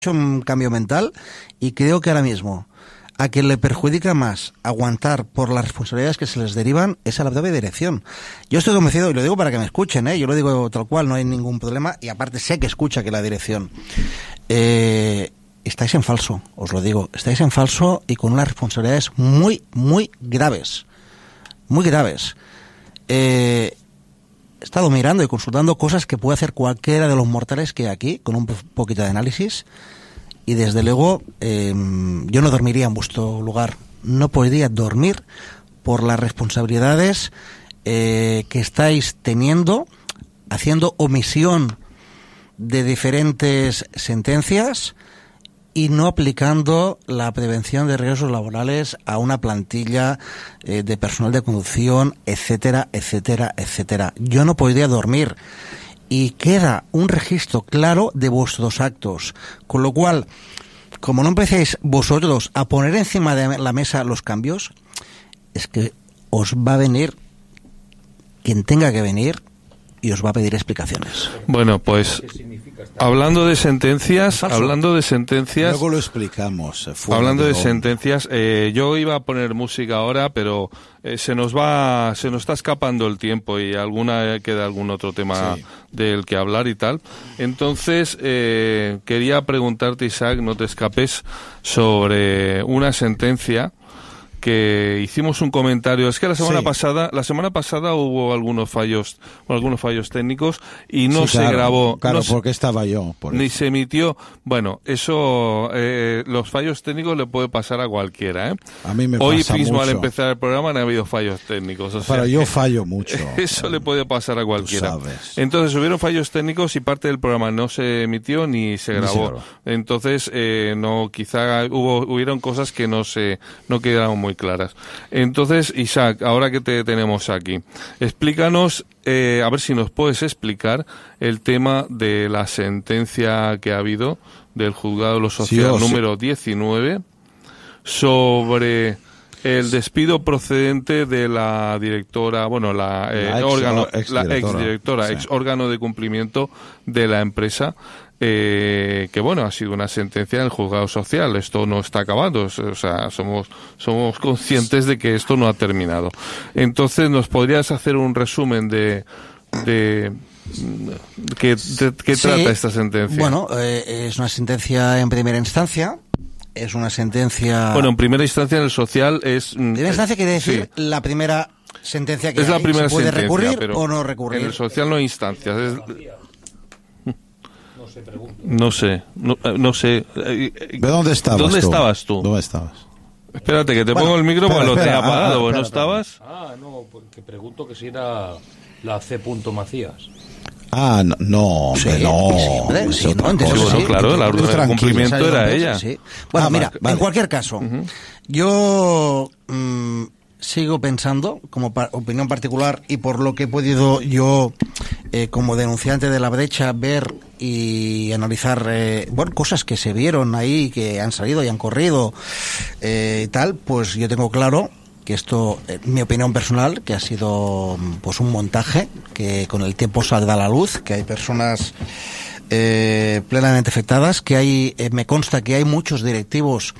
hecho un cambio mental y creo que ahora mismo a quien le perjudica más aguantar por las responsabilidades que se les derivan es a la propia dirección. Yo estoy convencido, y lo digo para que me escuchen, yo lo digo tal cual, no hay ningún problema, y aparte sé que escucha que la dirección. Estáis en falso, os lo digo, estáis en falso y con unas responsabilidades muy, muy graves. Muy graves. He estado mirando y consultando cosas que puede hacer cualquiera de los mortales que hay aquí, con un poquito de análisis. Y desde luego yo no dormiría en vuestro lugar, no podría dormir por las responsabilidades que estáis teniendo, haciendo omisión de diferentes sentencias y no aplicando la prevención de riesgos laborales a una plantilla de personal de conducción, etcétera, etcétera, etcétera. Yo no podría dormir. Y queda un registro claro de vuestros actos. Con lo cual, como no empecéis vosotros a poner encima de la mesa los cambios, es que os va a venir quien tenga que venir y os va a pedir explicaciones. Bueno, pues hablando de sentencias, luego lo explicamos. Hablando de sentencias, yo iba a poner música ahora, pero se nos está escapando el tiempo y queda algún otro tema del que hablar y tal. Entonces, quería preguntarte, Isaac, no te escapes, sobre una sentencia que hicimos un comentario. Es que la semana pasada hubo algunos fallos técnicos y no se grabó. Claro, porque estaba yo. Ni se emitió. Bueno, eso, los fallos técnicos le puede pasar a cualquiera, A mí me Hoy pasa mismo mucho. al empezar el programa no ha habido fallos técnicos. Pero yo fallo mucho. Eso le puede pasar a cualquiera. Sabes. Entonces hubieron fallos técnicos y parte del programa no se emitió ni se grabó. Entonces, hubieron cosas que no quedaron muy claras. Entonces, Isaac, ahora que te tenemos aquí, explícanos, a ver si nos puedes explicar el tema de la sentencia que ha habido del Juzgado de lo Social número 19 sobre el despido procedente de la directora, ex órgano de cumplimiento de la empresa, que ha sido una sentencia en el juzgado social. Esto no está acabado, o sea, somos conscientes de que esto no ha terminado. Entonces, ¿nos podrías hacer un resumen de qué trata esta sentencia? Bueno, es una sentencia en primera instancia. Es una sentencia... Bueno, en primera instancia en el social es... Primera instancia quiere decir la primera sentencia que es la primera se puede sentencia, recurrir pero o no recurrir. En el social no hay instancias. No sé. ¿De dónde estabas ¿Dónde estabas tú? ¿Dónde estabas? Espérate, que te pongo el micro porque lo tenía apagado. ¿No estabas? No, porque pregunto que si era la C. Macías. No. Claro, la orden de cumplimiento era ella. Sí. Bueno, mira, en cualquier caso, yo sigo pensando, como opinión particular, y por lo que he podido yo, como denunciante de la brecha, ver y analizar cosas que se vieron ahí, que han salido y han corrido y tal, pues yo tengo claro que esto, mi opinión personal, que ha sido pues un montaje que con el tiempo saldrá a la luz, que hay personas plenamente afectadas, que hay, me consta que hay muchos directivos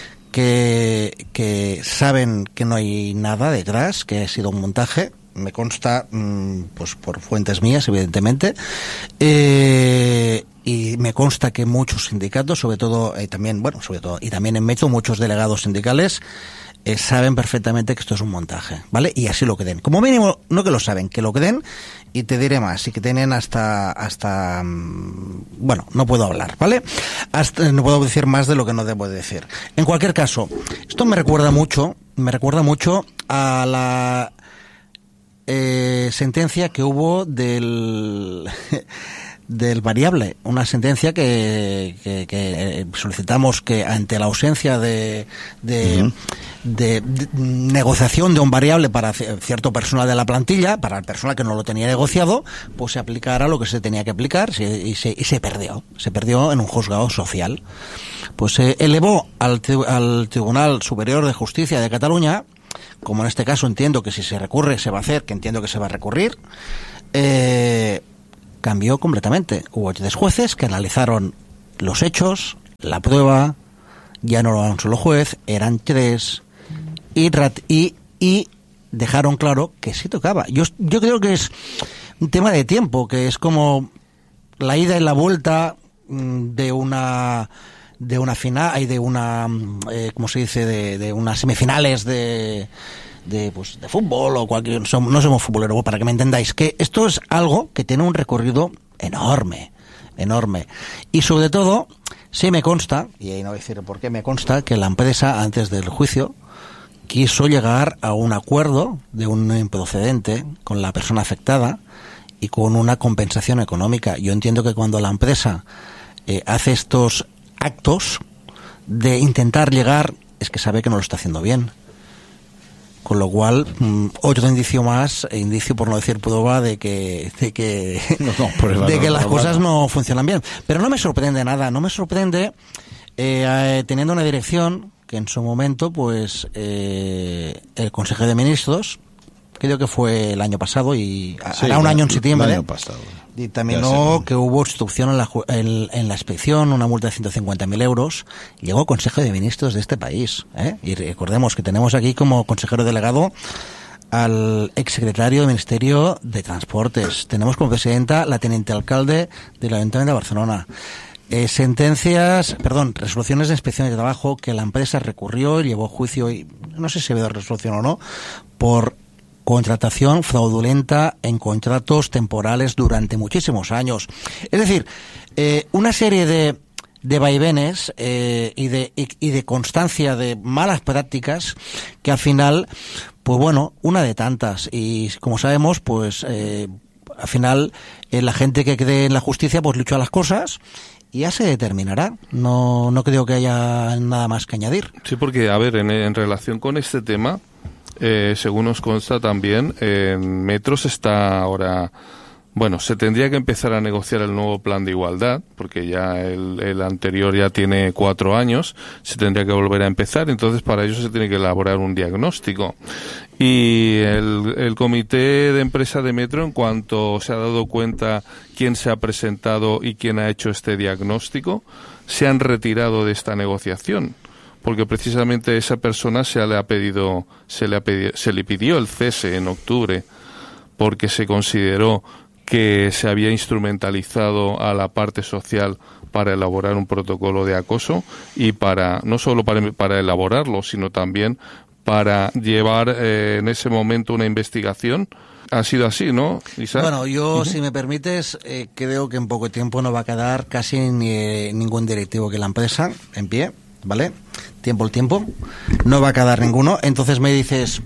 que saben que no hay nada detrás, que ha sido un montaje. Me consta, pues por fuentes mías, evidentemente, y me consta que muchos sindicatos, sobre todo y también en Metro, muchos delegados sindicales saben perfectamente que esto es un montaje, ¿vale? Y así lo creen. Como mínimo, no que lo saben, que lo creen, y te diré más, y que tienen hasta no puedo hablar, ¿vale? No puedo decir más de lo que no debo decir. En cualquier caso, esto me recuerda mucho a la sentencia que hubo del variable, una sentencia que solicitamos que ante la ausencia de negociación de un variable para cierto personal de la plantilla, para el personal que no lo tenía negociado, pues se aplicara lo que se tenía que aplicar y se perdió en un juzgado social. Pues se elevó al Tribunal Superior de Justicia de Cataluña, como en este caso entiendo que si se recurre se va a hacer, que entiendo que se va a recurrir, cambió completamente. Hubo 3 jueces que analizaron los hechos, la prueba, ya no era un solo juez, eran 3, y dejaron claro que sí tocaba. Yo creo que es un tema de tiempo, que es como la ida y la vuelta de una final y de una ¿cómo se dice? De unas semifinales de fútbol o cualquier, no somos futboleros, para que me entendáis, que esto es algo que tiene un recorrido enorme, y sobre todo sí me consta, y ahí no voy a decir por qué, me consta que la empresa antes del juicio quiso llegar a un acuerdo de un improcedente con la persona afectada y con una compensación económica. Yo entiendo que cuando la empresa hace estos actos de intentar llegar, es que sabe que no lo está haciendo bien. Con lo cual, otro indicio más, indicio por no decir prueba de que las cosas no funcionan bien. Pero no me sorprende nada, no me sorprende teniendo una dirección que en su momento, pues, el Consejo de Ministros, creo que fue el año pasado, y hará un año en septiembre, el año pasado, dictaminó que hubo obstrucción en la inspección, una multa de 150.000 euros, llegó al Consejo de Ministros de este país, y recordemos que tenemos aquí como consejero delegado al exsecretario del Ministerio de Transportes, tenemos como presidenta la teniente alcalde del Ayuntamiento de Barcelona. Resoluciones de inspección de trabajo que la empresa recurrió y llevó a juicio, y no sé si ha habido resolución o no, por contratación fraudulenta en contratos temporales durante muchísimos años. Es decir, una serie de vaivenes y de constancia de malas prácticas que al final, pues bueno, una de tantas. Y como sabemos, pues al final la gente que cree en la justicia pues lucha las cosas y ya se determinará. No creo que haya nada más que añadir. Sí, porque, a ver, en relación con este tema, según nos consta también, en Metros está ahora... Bueno, se tendría que empezar a negociar el nuevo plan de igualdad, porque ya el anterior ya tiene 4 años, se tendría que volver a empezar, entonces para ello se tiene que elaborar un diagnóstico. Y el comité de empresa de Metro, en cuanto se ha dado cuenta quién se ha presentado y quién ha hecho este diagnóstico, se han retirado de esta negociación, porque precisamente esa persona se le pidió el cese en octubre, porque se consideró que se había instrumentalizado a la parte social para elaborar un protocolo de acoso y no solo para elaborarlo, sino también para llevar en ese momento una investigación. Ha sido así, ¿no, Isaac? Bueno, yo, si me permites, creo que en poco tiempo no va a quedar casi ningún directivo que la empresa en pie, ¿vale? Tiempo al tiempo. No va a quedar ninguno. Entonces me dices,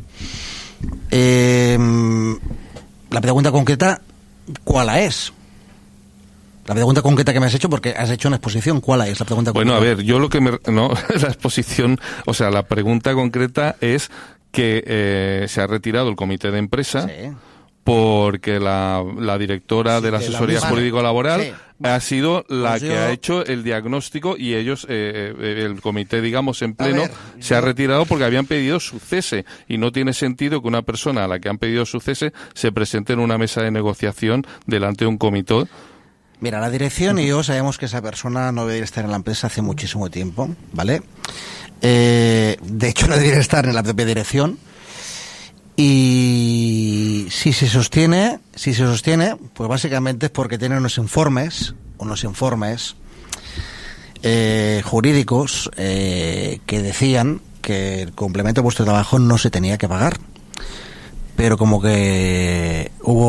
la pregunta concreta, ¿cuál es? La pregunta concreta que me has hecho, porque has hecho una exposición, ¿cuál es la pregunta concreta? Bueno, a ver, yo la exposición, o sea, la pregunta concreta es que se ha retirado el comité de empresa, sí, porque la directora de la asesoría jurídico-laboral, sí, ha sido la que ha hecho el diagnóstico, y ellos, el comité, digamos, en pleno, se ha retirado porque habían pedido su cese, y no tiene sentido que una persona a la que han pedido su cese se presente en una mesa de negociación delante de un comité. Mira, la dirección y yo sabemos que esa persona no debería estar en la empresa hace muchísimo tiempo, ¿vale? De hecho, no debería estar en la propia dirección. Y si se sostiene, pues básicamente es porque tiene unos informes jurídicos que decían que el complemento de puesto de trabajo no se tenía que pagar. Pero como que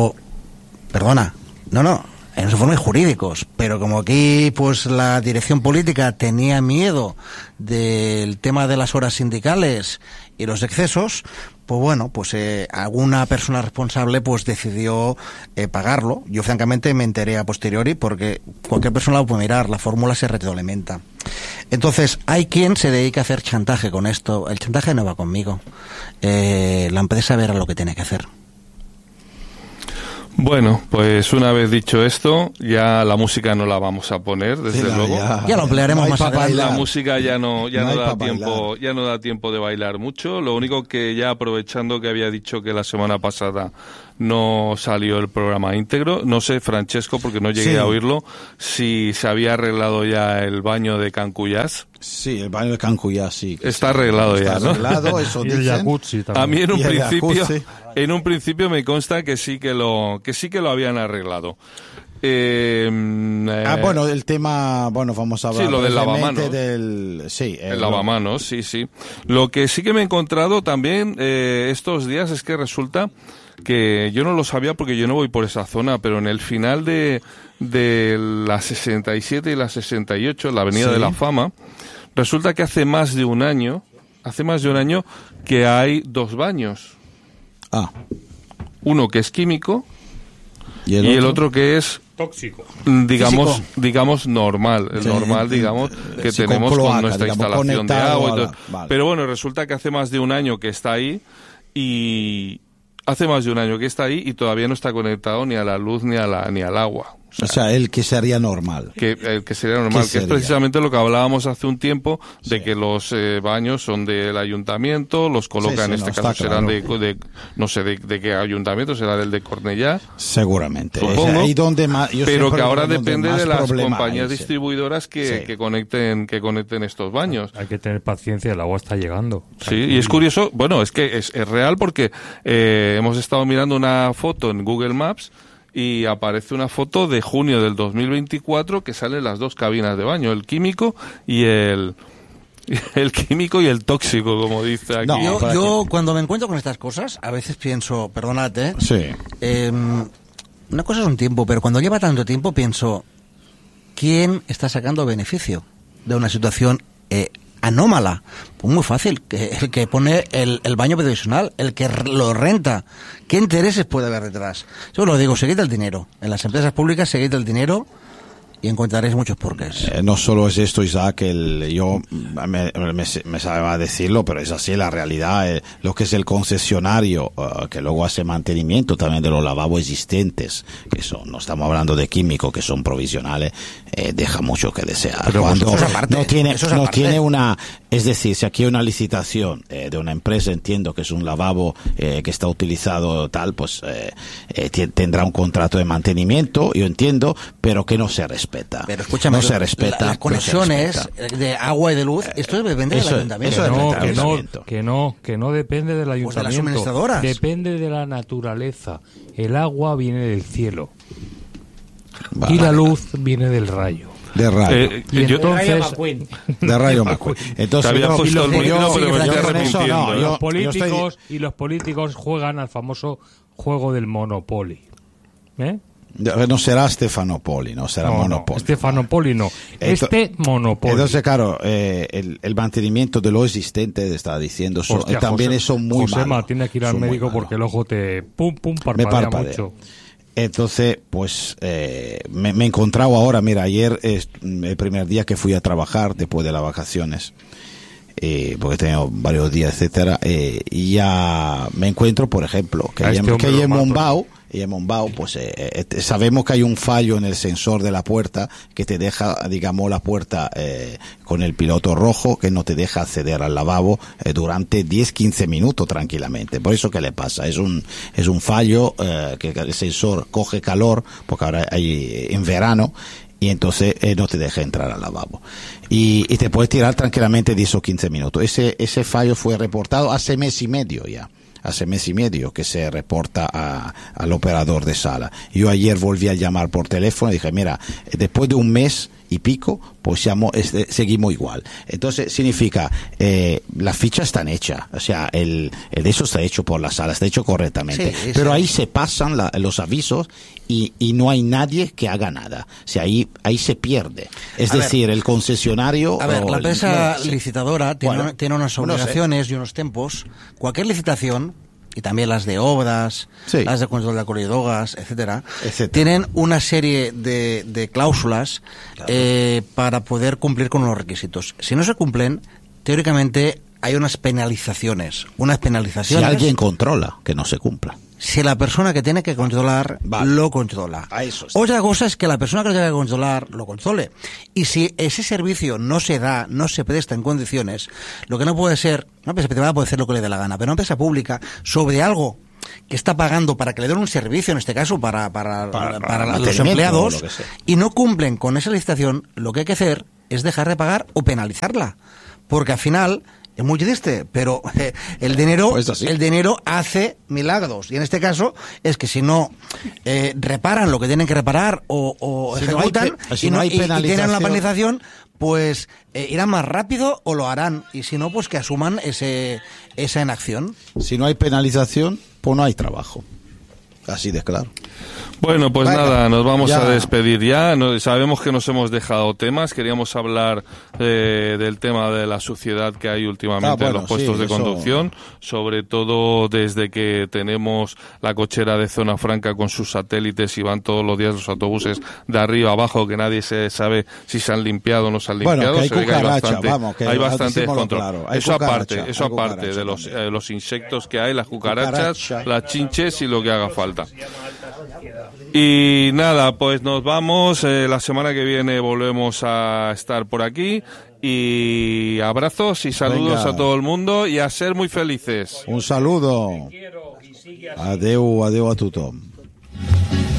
en los informes jurídicos, pero como aquí pues la dirección política tenía miedo del tema de las horas sindicales y los excesos, pues bueno, pues alguna persona responsable pues decidió pagarlo. Yo francamente me enteré a posteriori, porque cualquier persona lo puede mirar, la fórmula se retroalimenta. Entonces, hay quien se dedica a hacer chantaje con esto. El chantaje no va conmigo. La empresa verá lo que tiene que hacer. Bueno, pues una vez dicho esto, ya la música no la vamos a poner, desde luego. Ya lo emplearemos más adelante. La música ya no da tiempo de bailar mucho. Lo único que, ya aprovechando que había dicho que la semana pasada no salió el programa íntegro. No sé, Francesco, porque no llegué a oírlo, si se había arreglado ya el baño de Can Cuyàs. Sí, el baño de Can Cuyàs sí. Está arreglado ya, ¿no? Arreglado, eso y el dicen. jacuzzi también. A mí jacuzzi. en un principio me consta que sí que lo habían arreglado. Bueno, el tema, vamos a hablar sí, lo del lavamanos. El lavamanos, sí. Lo que sí que me he encontrado también estos días es que resulta que yo no lo sabía porque yo no voy por esa zona, pero en el final de la 67 y la 68, la Avenida de la Fama, resulta que hace más de un año que hay 2 baños. Uno que es químico y el otro que es tóxico, digamos normal, digamos, que tenemos con cloaca, con nuestra instalación de agua y todo. Vale. Pero bueno, resulta que hace más de un año que está ahí y todavía no está conectado ni a la luz ni al agua. O sea, el que sería normal. Que sería normal, que es precisamente lo que hablábamos hace un tiempo, de que los baños son del ayuntamiento, los colocan, en este caso serán de qué ayuntamiento, será del de Cornellá. Seguramente. Supongo, es ahí donde más, pero que ahora depende de las compañías distribuidoras que conecten estos baños. Hay que tener paciencia, el agua está llegando. Sí, y es curioso, bueno, es que es real porque hemos estado mirando una foto en Google Maps y aparece una foto de junio del 2024 que salen las 2 cabinas de baño, el químico y el tóxico, como dice aquí. Yo cuando me encuentro con estas cosas, a veces pienso, perdónate, una cosa es un tiempo, pero cuando lleva tanto tiempo pienso, ¿quién está sacando beneficio de una situación anómala? Pues muy fácil, el que pone el baño provisional, el que lo renta. ¿Qué intereses puede haber detrás? Yo lo digo, seguid el dinero. En las empresas públicas seguid el dinero y encontraréis muchos porqués. No solo es esto, Isaac, yo me sabe decirlo, pero es así la realidad. Lo que es el concesionario, que luego hace mantenimiento también de los lavabos existentes, que son, no estamos hablando de químicos, que son provisionales, deja mucho que desear. Pero cuando no tiene una, es decir, si aquí hay una licitación de una empresa, entiendo que es un lavabo que está utilizado tal, pues tendrá un contrato de mantenimiento, yo entiendo, pero que no se respeta. Pero escúchame, no se respeta. Las conexiones de agua y de luz, esto depende del ayuntamiento. Que no depende del ayuntamiento. Pues de las suministradoras. Depende de la naturaleza. El agua viene del cielo. Vale. Y la luz viene del rayo. De rayo. Y entonces, de rayo McQueen. Entonces, los políticos juegan al famoso juego del Monopoly. No será Stefanopoli, no será Monopoly. Stefanopoli no. Monopoly. Entonces, claro, el mantenimiento de lo existente, estaba diciendo, también son muy malos. Josema, tiene que ir al médico porque el ojo te parpadea mucho. Entonces, pues, me he encontrado ahora, mira, ayer es el primer día que fui a trabajar después de las vacaciones, porque he tenido varios días, etcétera, y ya me encuentro, por ejemplo, que hay en Monbao, pues sabemos que hay un fallo en el sensor de la puerta que te deja, digamos, la puerta con el piloto rojo, que no te deja acceder al lavabo durante 10-15 minutos tranquilamente. Por eso, ¿qué le pasa? Es un fallo que el sensor coge calor, porque ahora hay en verano, y entonces no te deja entrar al lavabo. Y te puedes tirar tranquilamente 10 o 15 minutos. Ese fallo fue reportado hace mes y medio ya. Hace mes y medio que se reporta al operador de sala. Yo ayer volví a llamar por teléfono y dije, mira, después de un mes y pico, pues seguimos igual. Entonces, significa, las fichas están hechas, o sea, el de eso está hecho por la sala, está hecho correctamente. Sí, pero ahí se pasan los avisos y no hay nadie que haga nada. O sea, ahí se pierde. Es decir, el concesionario... A ver, la empresa licitadora tiene unas obligaciones y unos tiempos. Cualquier licitación, y también las de obras, las de control de acolledogas, etcétera, tienen una serie de cláusulas para poder cumplir con los requisitos. Si no se cumplen, teóricamente hay unas penalizaciones. Si alguien controla que no se cumpla. Si la persona que tiene que controlar lo controla. Otra cosa es que la persona que lo tiene que controlar lo controle. Y si ese servicio no se da, no se presta en condiciones, lo que no puede ser, una empresa privada puede hacer lo que le dé la gana, pero una empresa pública, sobre algo que está pagando para que le den un servicio, en este caso para los mantenimiento, empleados, lo que sea, y no cumplen con esa licitación, lo que hay que hacer es dejar de pagar o penalizarla. Porque al final, es muy triste, pero el dinero hace milagros. Y en este caso es que si no reparan lo que tienen que reparar o ejecutan y tienen una penalización, pues irán más rápido o lo harán. Y si no, pues que asuman esa inacción. Si no hay penalización, pues no hay trabajo. Así de claro. Bueno, pues nada, nos vamos a despedir ya. Sabemos que nos hemos dejado temas. Queríamos hablar del tema de la suciedad que hay últimamente en los puestos de conducción, sobre todo desde que tenemos la cochera de Zona Franca con sus satélites y van todos los días los autobuses de arriba a abajo, que nadie se sabe si se han limpiado o no se han limpiado. Bueno, que hay bastante descontrol. Claro. Eso aparte de los insectos que hay, las cucarachas, las chinches y lo que haga falta. Y nada, pues nos vamos. La semana que viene volvemos a estar por aquí. Y abrazos y saludos a todo el mundo y a ser muy felices. Un saludo. Adeu a tothom.